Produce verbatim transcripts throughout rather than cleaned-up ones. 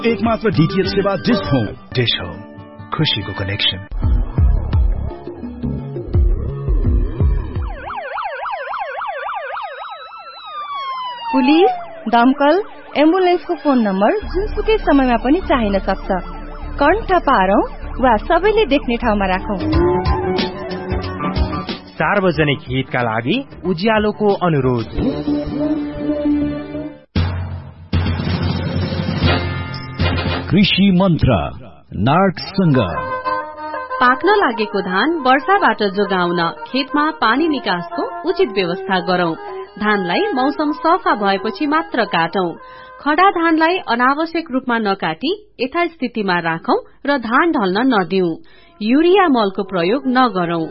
एकमात्र डीटीएच सेवा dish home. Dish home, खुशीको कनेक्सन। पुलिस, दमकल, एम्बुलेन्सको फोन नम्बर जुनसुकै समयमा पनि चाहिन सक्छ। कण्ठ पारौं वा सबैले देख्ने ठाउँमा राखौं। सार्वजनिक हितका लागि उज्यालोको अनुरोध। कृषि मन्त्र नार्कसँग। पाक्न लागेको धान वर्षाबाट जोगाउन खेतमा पानी निकासको उचित व्यवस्था गरौं। धानलाई मौसम सफा भएपछि मात्र काटौं। खडा धानलाई अनावश्यक रूपमा नकाटी यथास्थितिमा राखौं र धान ढल्न नदिऊ। युरिया मलको प्रयोग नगरौं।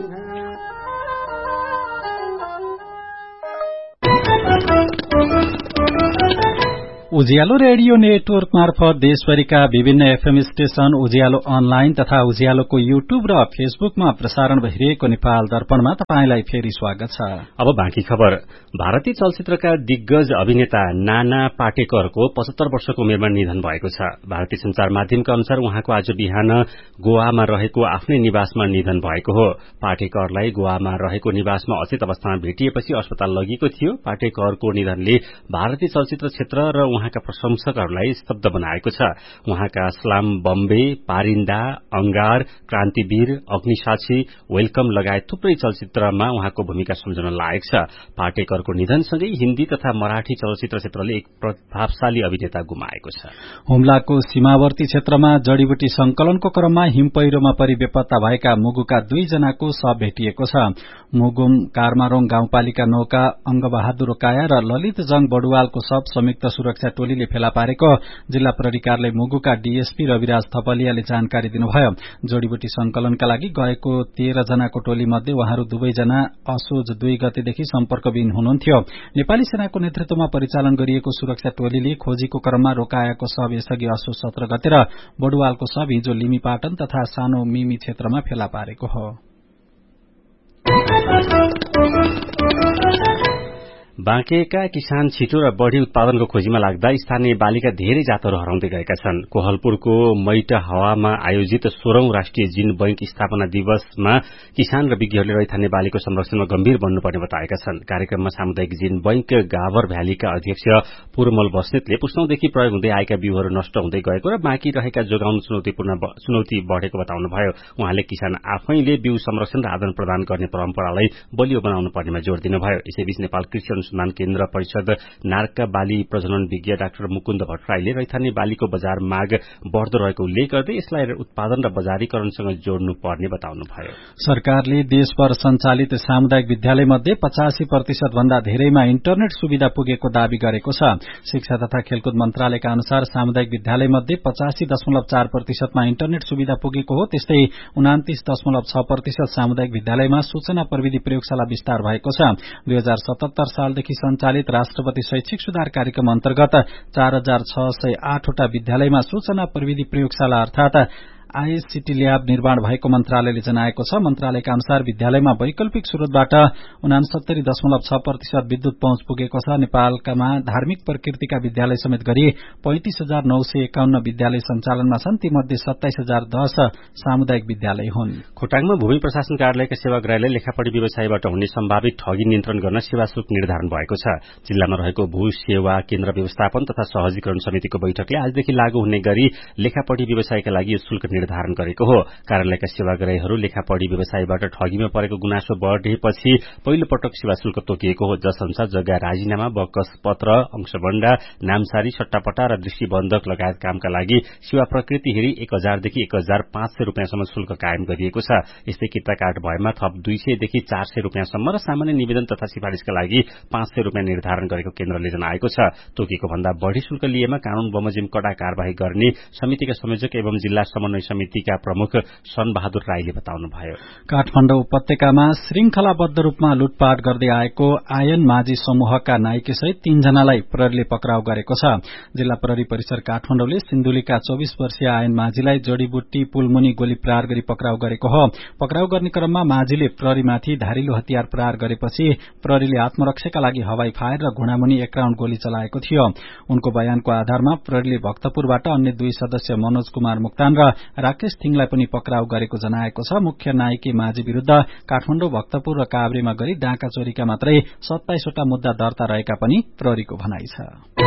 उज्यालो रेडियो नेटवर्क मार्फत देशभरिका विभिन्न एफएम स्टेशन, उज्यालो अनलाइन तथा उज्यालोको युट्युब र फेसबुकमा प्रसारण भइरहेको नेपाल दर्पणमा तपाईंलाई फेरि स्वागत छ। अब बाँकी खबर। भारतीय चलचित्रका दिग्गज अभिनेता नाना पाटेकरको पचहत्तर वर्षको उमेरमा निधन भएको छ। भारतीय संचार माध्यमका अनुसार उहाँको आज बिहान गोवामा रहेको आफ्नै निवासमा निधन भएको हो। पाटेकरलाई गोवामा रहेको निवासमा अचेत अवस्थामा भेटिएपछि अस्पताल लगिएको थियो। पाटेकरको निधनले भारतीय चलचित्र क्षेत्र र उहाँका प्रशंसकहरूलाई स्तब्ध बनाएको छ। उहाँका सलाम बम्बे, पारिन्दा, अंगार, क्रान्तिवीर, अग्निसाक्षी, वेलकम लगायत थुप्रै चलचित्रमा उहाँको भूमिका सम्झन लायक छ। पाटेकरको निधनसँगै हिन्दी तथा मराठी चलचित्र क्षेत्रले एक प्रभावशाली अभिनेता गुमाएको छ। हुम्लाको सीमावर्ती क्षेत्रमा जड़ीबुटी संकलनको क्रममा हिम पहिरोमा परि बेपत्ता भएका मुगुका दुईजनाको शव भेटिएको छ। मुगुम कारमारोङ गाउँपालिका नौका अंगबहादुर काया र ललित जंग बडुवालको शव संयुक्त सुरक्षा टोलीले फेला पारेको जिल्ला प्रहरी कार्यालय मुगुका डीएसपी रविराज थपलियाले जानकारी दिनुभयो। जड़ीबुटी संकलनका लागि गएको तेह्र जनाको टोली मध्ये उहाँहरू दुवैजना असोज दुई गतेदेखि सम्पर्कविहीन हुनुहुन्थ्यो। नेपाली सेनाको नेतृत्वमा परिचालन गरिएको सुरक्षा टोलीले खोजीको क्रममा रोकाएको शव यसअघि असोज सत्र गते र बडुवालको शव हिजो लिमीपाटन तथा सानो मिमी क्षेत्रमा फेला पारेको हो। बाँकेका किसान छिटो र बढ़ी उत्पादनको खोजीमा लाग्दा स्थानीय बालीका धेरै जातहरू हराउँदै गएका छन्। कोहलपुरको मैट हावामा आयोजित सोह्रौं राष्ट्रिय जीन बैंक स्थापना दिवसमा किसान र विज्ञहरूले रैथाने बालीको संरक्षणमा गम्भीर बन्नुपर्ने बताएका छन्। कार्यक्रममा सामुदायिक जीन बैंक गाभर भ्यालीका अध्यक्ष पूर्मल बस्नेतले पुस्तौंदेखि प्रयोग हुँदै आएका बिउहरू नष्ट हुँदै गएको र बाँकी रहेका जोगाउन चुनौतीपूर्ण चुनौती बढ़ेको बताउनुभयो। उहाँले किसान आफैले बिउ संरक्षण र आदान प्रदान गर्ने परम्परालाई बलियो बनाउनु पर्नेमा जोड़ दिनुभयो। यसैबीच नेपाल कृषि अनुसन्धान केन्द्र परिषद नार्कका बाली प्रजनन विज्ञ डाक्टर मुकुन्द भट्टराईले रैथाने बालीको बजार माग बढ़दो रहेको उल्लेख गर्दै यसलाई उत्पादन र बजारीकरणसँग जोड्नु पर्ने बताउनुभयो। सरकारले देशभर सञ्चालित सामुदायिक विद्यालय मध्ये पचासी प्रतिशत भन्दा धेरैमा इन्टरनेट सुविधा पुगेको दावी गरेको छ। शिक्षा तथा खेलकुद मन्त्रालयका अनुसार सामुदायिक विद्यालय मध्ये पचासी दशमलव चार प्रतिशतमा इन्टरनेट सुविधा पुगेको हो। त्यस्तै उनातिस दशमलव छ प्रतिशत सामुदायिक विद्यालयमा सूचना प्रविधि प्रयोगशाला विस्तार भएको छ। दुई हजार सतहत्तर सालदेखि सञ्चालित राष्ट्रपति शैक्षिक सुधार कार्यक्रम अन्तर्गत चार हजार छ सय आठवटा विद्यालयमा सूचना प्रविधि प्रयोगशाला अर्थात आईसीटी ल्याब निर्माण भएको मन्त्रालयले जनाएको छ। मन्त्रालयका अनुसार विद्यालयमा वैकल्पिक स्रोतबाट उनासत्तरी दशमलव छ प्रतिशत विद्युत पहुँच पुगेको छ। नेपालकामा धार्मिक प्रकृतिका विद्यालय समेत गरी पैंतिस हजार नौ सय एकाउन्न विद्यालय सञ्चालनमा छन्। तीमध्ये सत्ताइस हजार दस सामुदायिक विद्यालय हुन्। खोटाङमा भूमि प्रशासन कार्यालयका सेवाग्राहीले लेखापढी व्यवसायबाट हुने सम्भावित ठगी नियन्त्रण गर्न सेवा शुल्क निर्धारण भएको छ। जिल्लामा रहेको भू सेवा केन्द्र व्यवस्थापन तथा सहजीकरण समितिको बैठकले आजदेखि लागू हुने गरी लेखापढी व्यवसायका लागि यो शुल्क निर्धारण गरेको हो। कार्यालयका सेवाग्राहीहरू लेखापढी व्यवसायबाट ठगीमा परेको गुनासो बढ़ेपछि पहिलो पटक सेवा शुल्क तोकिएको हो। जसअनुसार जग्गा राजीनामा, बकस पत्र, अंशबण्डा, नामसारी, सट्टापट्टा र दृष्टिबन्धक लगायत कामका लागि सेवा प्रकृति हेरी एक हजारदेखि एक हजार पाँच सय रूपियाँसम्म शुल्क कायम गरिएको छ। यस्तै किता कार्ड भएमा थप दुई सयदेखि चार सय रूपियाँसम्म र सामान्य निवेदन तथा सिफारिशका लागि पाँच सय रूपियाँ निर्धारण गरेको केन्द्रले जनाएको छ। तोकेको भन्दा बढ़ी शुल्क लिएमा कानून बमोजिम कड़ा कार्यवाही गर्ने समितिका संयोजक एवं जिल्ला समन्वय समितिका प्रमुख सनबहादुर राईले बताउनुभयो। काठमाडौँ उपत्यकामा श्रृंखलाबद्ध रूपमा लुटपाट गर्दै आएको आयन माझी समूहका नाइके सहित तीनजनालाई प्रहरीले पक्राउ गरेको छ। जिल्ला प्रहरी परिसर काठमाडौँले सिन्धुलीका चौबीस वर्षीय आयन माझीलाई जड़ीबुट्टी पुलमुनि गोली प्रहार गरी पक्राउ गरेको हो। पक्राउ गर्ने क्रममा माझीले प्रहरीमाथि धारिलो हतियार प्रहार गरेपछि प्रहरीले आत्मरक्षाका लागि हवाई फायर र घुँडामुनि एक राउण्ड गोली चलाएको थियो। उनको बयानको आधारमा प्रहरीले भक्तपुरबाट अन्य दुई सदस्य मनोज कुमार मुक्तान र राकेश थिङलाई पनि पक्राउ गरेको जनाएको छ। मुख्य नायकी माझी विरूद्ध काठमाडौँ, भक्तपुर र काभ्रेमा गरी डाँका चोरीका मात्रै सत्ताइसवटा मुद्दा दर्ता रहेका पनि प्रहरीको भनाइ छ।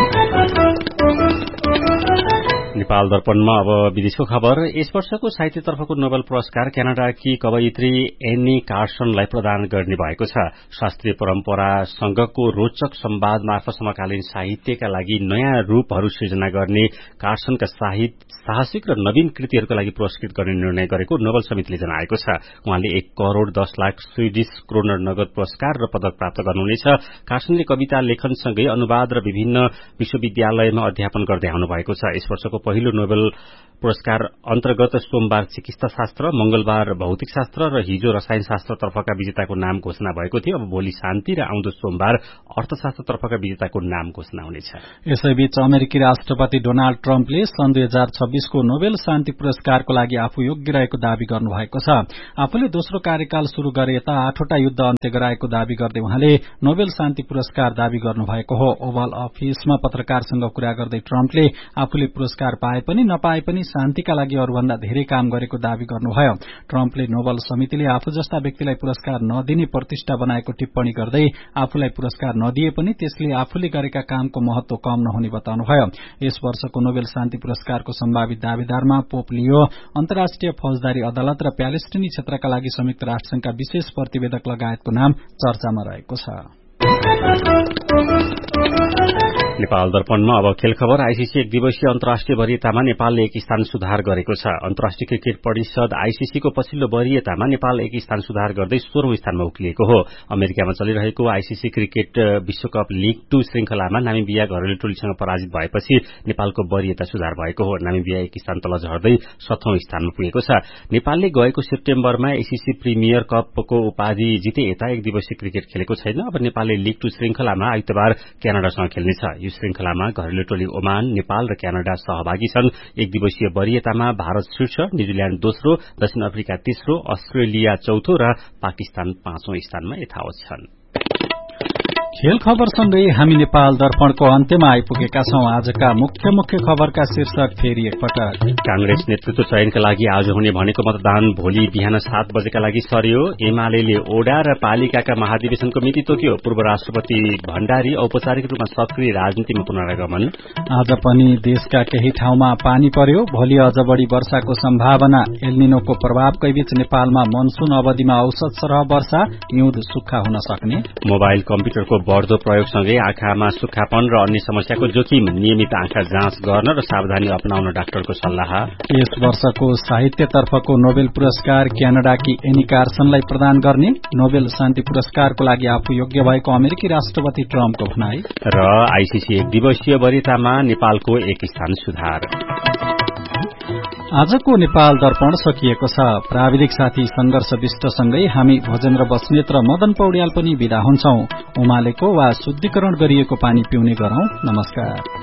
नेपाल दर्पणमा अब विदेशको खबर। यस वर्षको साहित्यतर्फको नोबेल पुरस्कार क्यानाडाकी कवयित्री एनी कार्सनलाई प्रदान गर्ने भएको छ। शास्त्रीय परम्परासँगको रोचक संवाद मार्फत समकालीन साहित्यका लागि नयाँ रूपहरू सृजना गर्ने कार्सनका साहसिक र नवीन कृतिहरूका लागि पुरस्कृत गर्ने निर्णय गरेको नोबेल समितिले जनाएको छ। उहाँले एक करोड़ दस लाख स्वीडिश क्रोनर नगद पुरस्कार र पदक प्राप्त गर्नुहुनेछ। कार्सनले कविता लेखनसँगै अनुवाद र विभिन्न विश्वविद्यालयमा अध्यापन गर्दै आउनु भएको छ। यस वर्षको पहिलो नोबेल पुरस्कार अन्तर्गत सोमबार चिकित्सा शास्त्र, मंगलबार भौतिक शास्त्र र हिजो रसायन शास्त्रतर्फका विजेताको नाम घोषणा भएको थियो। अब भोलि शान्ति र आउँदो सोमबार अर्थशास्त्रतर्फका विजेताको नाम घोषणा हुनेछ। यसैबीच अमेरिकी राष्ट्रपति डोनाल्ड ट्रम्पले सन् दुई हजार छब्बीसको नोबेल शान्ति पुरस्कारको लागि आफू योग्य रहेको दावी गर्नुभएको छ। आफूले दोस्रो कार्यकाल शुरू गरे यता आठवटा युद्ध अन्त्य गराएको दावी गर्दै उहाँले नोबेल शान्ति पुरस्कार दावी गर्नुभएको हो। ओभल अफिसमा पत्रकारसँग कुरा गर्दै ट्रम्पले आफूले पुरस्कार पाए पनि नपाए पनि शान्तिका लागि अरूभन्दा धेरै काम गरेको दावी गर्नुभयो। ट्रम्पले नोबेल समितिले आफू जस्ता व्यक्तिलाई पुरस्कार नदिने प्रतिष्ठा बनाएको टिप्पणी गर्दै आफूलाई पुरस्कार नदिए पनि त्यसले आफूले गरेका कामको महत्व कम नहुने बताउनुभयो। यस वर्षको नोबेल शान्ति पुरस्कारको सम्भावित दावेदारमा पोप लियो, अन्तर्राष्ट्रिय फौजदारी अदालत र प्यालेस्टिनी क्षेत्रका लागि संयुक्त राष्ट्रसंघका विशेष प्रतिवेदक लगायतको नाम चर्चामा रहेको छ। नेपाल दर्पणमा अब खेल खबर। आईसीसी एक दिवसीय अन्तर्राष्ट्रिय वरियतामा नेपालले एक स्थान सुधार गरेको छ। अन्तर्राष्ट्रिय क्रिकेट परिषद आईसीसीको पछिल्लो वरियतामा नेपाल एक स्थान सुधार गर्दै सोह्रौं स्थानमा उक्लिएको हो। अमेरिकामा चलिरहेको आईसीसी क्रिकेट विश्वकप लीग टू श्रृंखलामा नामिबिया घरेलु टोलीसँग पराजित भएपछि नेपालको वरियता सुधार भएको हो। नामिबिया एक स्थान तल झर्दै सत्रौं स्थानमा पुगेको छ। नेपालले गएको सेप्टेम्बरमा एसीसी प्रिमियर कपको उपाधि जिते यता एक दिवसीय क्रिकेट खेलेको छैन। अब नेपालले लीग टू श्रृंखलामा आइतबार क्यानाडासँग खेल्नेछ। यो श्रृंखलामा घरेलु टोली ओमान, नेपाल र क्यानाडा सहभागी छन्। एक दिवसीय वरियतामा भारत शीर्ष, न्यूजील्याण्ड दोस्रो, दक्षिण अफ्रिका तेस्रो, अस्ट्रेलिया चौथो र पाकिस्तान पाँचौं स्थानमा यथावत छन्। खेल खबरसँगै हामी नेपाल दर्पणको अन्त्यमा आइपुगेका छौं। आजका मुख्य मुख्य खबरका शीर्षक फेरि एकपटक। कांग्रेस नेतृत्व चयनका लागि आज हुने भनेको मतदान भोलि बिहान सात बजेका लागि सर्यो। एमाले ओडा र पालिकाका महाधिवेशनको मिति तोक्यो। पूर्व राष्ट्रपति भण्डारी औपचारिक रूपमा सक्रिय राजनीतिमा पुनरागमन। आज पनि देशका केही ठाउँमा पानी पर्यो। भोलि अझ बढ़ी वर्षाको सम्भावना। एल्निनोको प्रभावकै बीच नेपालमा मनसून अवधिमा औसत सरह वर्षा, हिउँद सुक्खा हुन सक्ने। मोबाइल कम्प्युटरको बढ़दो प्रयोगसँगै आँखामा सुक्खापन र अन्य समस्याको जोखिम। नियमित आँखा जाँच गर्न र सावधानी अपनाउन डाक्टरको सल्लाह। यस वर्षको साहित्यतर्फको नोबेल पुरस्कार क्यानाडाकी एनी कार्सनलाई प्रदान गर्ने। नोबेल शान्ति पुरस्कारको लागि आफू योग्य भएको अमेरिकी राष्ट्रपति ट्रम्पको भनाई। र आईसीसी एक दिवसीय वरियतामा नेपालको एक स्थान सुधार। आजको नेपाल दर्पण सकिएको छ। प्राविधिक साथी संघर्ष विष्टसँगै हामी भोजेन्द्र बस्नेत र मदन पौड्याल पनि विदा हुन्छौं। उमालेको वा शुद्धिकरण गरिएको पानी पिउने गरौं। नमस्कार।